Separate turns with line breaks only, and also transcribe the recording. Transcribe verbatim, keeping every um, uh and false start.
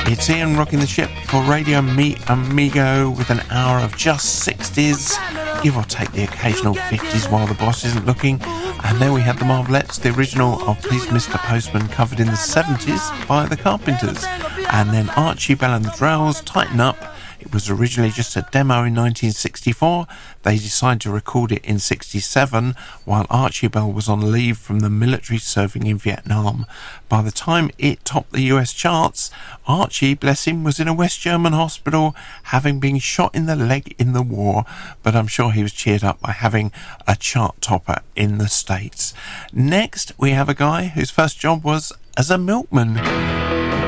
It's Ian rocking the ship for Radio Mi Amigo with an hour of just sixties, give or take the occasional fifties while the boss isn't looking. And then we had the Marvelettes, the original of Please Mister Postman, covered in the seventies by the Carpenters. And then Archie Bell and the Drells, Tighten Up. It was originally just a demo in nineteen sixty-four. They decided to record it in sixty-seven while Archie Bell was on leave from the military serving in Vietnam. By the time it topped the U S charts, Archie, bless him, was in a West German hospital having been shot in the leg in the war, but I'm sure he was cheered up by having a chart topper in the States. Next, we have a guy whose first job was as a milkman.